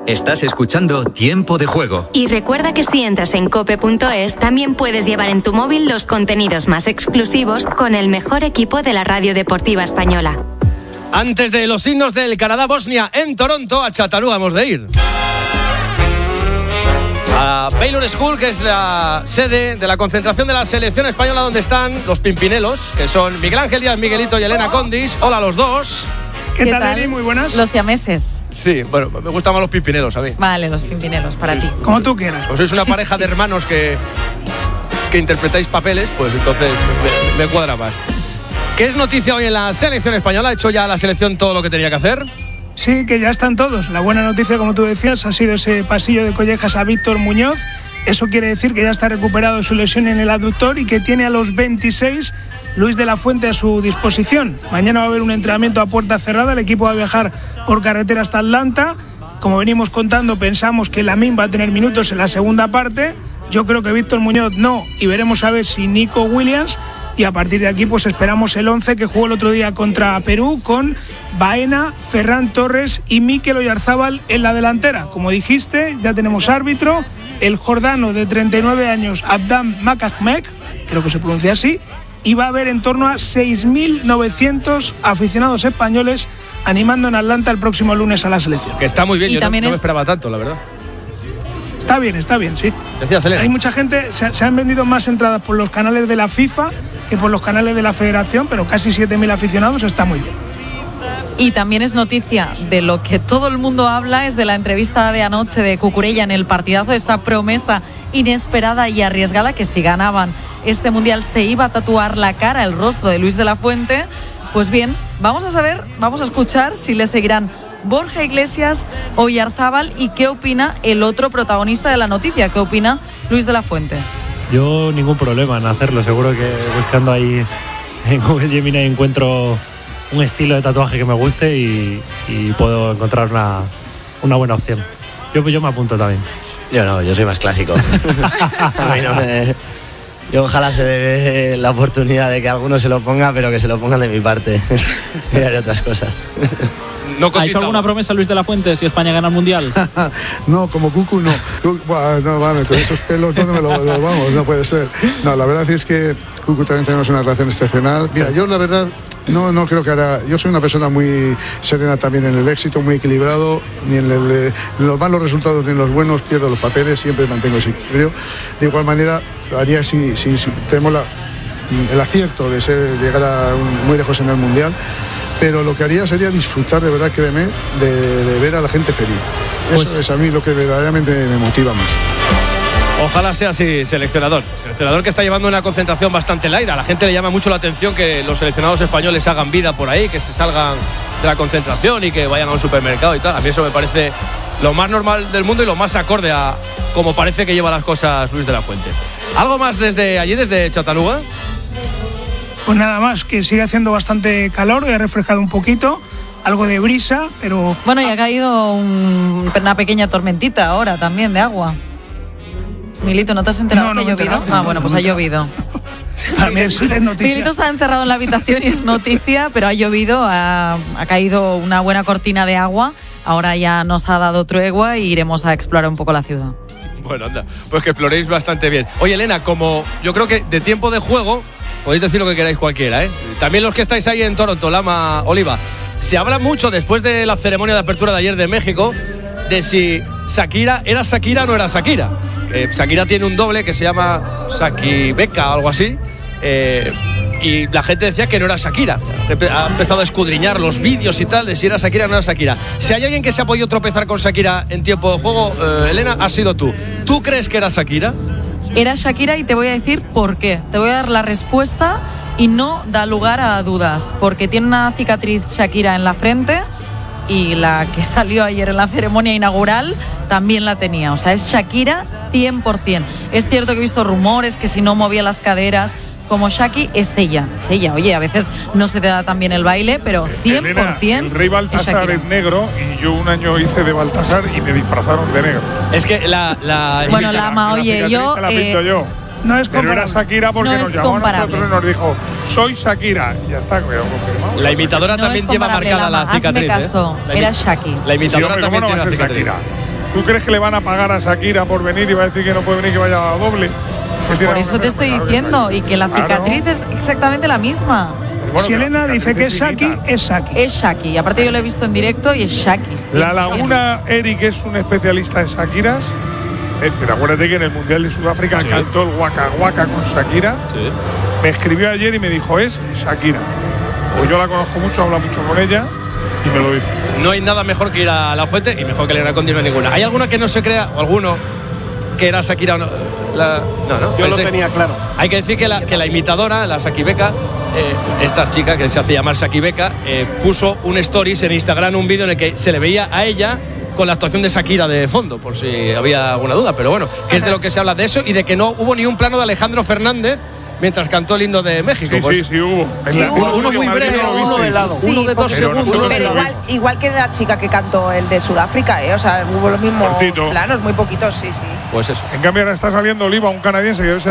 Estás escuchando Tiempo de Juego. Y recuerda que si entras en cope.es, también puedes llevar en tu móvil los contenidos más exclusivos con el mejor equipo de la radio deportiva española. Antes de los himnos del Canadá-Bosnia en Toronto, a Chattanooga hemos de ir. A Baylor School, que es la sede de la concentración de la selección española, donde están los Pimpinelos, que son Miguel Ángel Díaz Miguelito y Elena Condis. Hola a los dos. ¿Qué tal, Eli? Muy buenas. Los siameses. Sí, bueno, me gustan más los Pimpinelos a mí. Vale, los Pimpinelos, para ti. Como tú quieras. Pues sois una pareja de hermanos que interpretáis papeles, pues entonces me cuadra más. ¿Qué es noticia hoy en la selección española? ¿Ha hecho ya la selección todo lo que tenía que hacer? Sí, que ya están todos. La buena noticia, como tú decías, ha sido ese pasillo de collejas a Víctor Muñoz. Eso quiere decir que ya está recuperado de su lesión en el abductor y que tiene a los 26 Luis de la Fuente a su disposición. Mañana va a haber un entrenamiento a puerta cerrada. El equipo va a viajar por carretera hasta Atlanta. Como venimos contando, pensamos que Lamine va a tener minutos en la segunda parte. Yo creo que Víctor Muñoz no, y veremos a ver si Nico Williams. Y a partir de aquí pues esperamos el 11 que jugó el otro día contra Perú, con Baena, Ferran Torres y Mikel Oyarzábal en la delantera. Como dijiste, ya tenemos árbitro, el jordano de 39 años Abdam Makahmek, creo que se pronuncia así, y va a haber en torno a 6.900 aficionados españoles animando en Atlanta el próximo lunes a la selección. Que está muy bien, y yo no me esperaba tanto, la verdad. Está bien, sí. Decías, Elena. Hay mucha gente, se han vendido más entradas por los canales de la FIFA que por los canales de la Federación, pero casi 7.000 aficionados, está muy bien. Y también es noticia de lo que todo el mundo habla, es de la entrevista de anoche de Cucurella en el partidazo, esa promesa inesperada y arriesgada que si ganaban este Mundial se iba a tatuar la cara, el rostro de Luis de la Fuente. Pues bien, vamos a escuchar si le seguirán Borja Iglesias, Oyarzábal y qué opina el otro protagonista de la noticia, qué opina Luis de la Fuente. Yo ningún problema en hacerlo, seguro que buscando ahí en Google Gemini encuentro un estilo de tatuaje que me guste y puedo encontrar una buena opción. Yo me apunto también. Yo no, yo soy más clásico. A mí no me... Yo ojalá se dé la oportunidad de que alguno se lo ponga, pero que se lo pongan de mi parte. Y haré otras cosas. No ¿Ha hecho alguna promesa Luis de la Fuente si España gana el Mundial? No, como Cucu no. No, vale, con esos pelos no me lo vamos, no puede ser. No, la verdad es que Cucu también tenemos una relación excepcional. Mira, yo la verdad no creo que hará. Yo soy una persona muy serena también en el éxito, muy equilibrado. Ni en los malos resultados ni en los buenos pierdo los papeles, siempre mantengo ese equilibrio. De igual manera, haría si tenemos el acierto de llegar muy lejos en el Mundial. Pero lo que haría sería disfrutar, de verdad, créeme, de ver a la gente feliz. Eso es a mí lo que verdaderamente me motiva más. Ojalá sea así, seleccionador que está llevando una concentración bastante light. A la gente le llama mucho la atención que los seleccionados españoles hagan vida por ahí, que se salgan de la concentración y que vayan a un supermercado y tal. A mí eso me parece lo más normal del mundo y lo más acorde a como parece que lleva las cosas Luis de la Fuente. ¿Algo más desde allí, desde Chattanooga? Pues nada más, que sigue haciendo bastante calor, y ha refrescado un poquito, algo de brisa, pero... Bueno, y ha caído una pequeña tormentita ahora también de agua. Milito, ¿no te has enterado que ha llovido? Bueno, pues ha llovido. Milito está encerrado en la habitación y es noticia, pero ha llovido, ha caído una buena cortina de agua. Ahora ya nos ha dado tregua y iremos a explorar un poco la ciudad. Bueno, anda, pues que exploréis bastante bien. Oye, Elena, como yo creo que de tiempo de juego... Podéis decir lo que queráis cualquiera, ¿eh? También los que estáis ahí en Toronto, Lama, Oliva. Se habla mucho después de la ceremonia de apertura de ayer de México de si Shakira era Shakira o no era Shakira. Shakira tiene un doble que se llama Shaki Beca o algo así. Y la gente decía que no era Shakira. Ha empezado a escudriñar los vídeos y tal de si era Shakira o no era Shakira. Si hay alguien que se ha podido tropezar con Shakira en tiempo de juego, Elena, has sido tú. ¿Tú crees que era Shakira? Era Shakira y te voy a decir por qué. Te voy a dar la respuesta y no da lugar a dudas. Porque tiene una cicatriz Shakira en la frente y la que salió ayer en la ceremonia inaugural también la tenía. O sea, es Shakira 100%. Es cierto que he visto rumores que si no movía las caderas como Shaki, es ella. Oye, a veces no se te da tan bien el baile, pero 100% Elena, el rey Baltasar es negro y yo un año hice de Baltasar y me disfrazaron de negro. Es que bueno, Lama, oye, yo... No es comparable. Pero era Shakira porque nos llamó a nosotros y nos dijo, soy Shakira. Y ya está, confirmado. La imitadora también lleva marcada la cicatriz. Hazme caso, era Shaki. La imitadora sí, también no tiene va a la ser cicatriz. Shakira. ¿Tú crees que le van a pagar a Shakira por venir y va a decir que no puede venir, que vaya a doble? Por eso te estoy diciendo, y que la cicatriz es exactamente la misma. Bueno, si Elena dice que es Shaki, es Shaki. Es Shaki. Y aparte yo lo he visto en directo y es Shaki. La Laguna, Eric, es un especialista en Shakiras. Pero acuérdate que en el Mundial de Sudáfrica cantó el Waka Waka con Shakira. Sí. Me escribió ayer y me dijo, es Shakira. Pues yo la conozco mucho, hablo mucho con ella y me lo dice. No hay nada mejor que ir a La Fuente y mejor que Elena Conti no hay ninguna. ¿Hay alguna que no se crea, o alguno, que era Shakira o no? No. Yo lo tenía claro. Hay que decir que la imitadora, la Shaki Beka, esta chica que se hace llamar Shaki Beka, puso un stories en Instagram, un vídeo en el que se le veía a ella con la actuación de Shakira de fondo, por si había alguna duda. Pero bueno, que es de lo que se habla de eso y de que no hubo ni un plano de Alejandro Fernández mientras cantó el himno de México. Sí, hubo. Uno muy breve, uno de lado. Sí, uno de 2 segundos. Pero igual que la chica que cantó el de Sudáfrica, o sea, hubo los mismos planos, muy poquitos, sí. Pues eso. En cambio ahora está saliendo Oliva, un canadiense que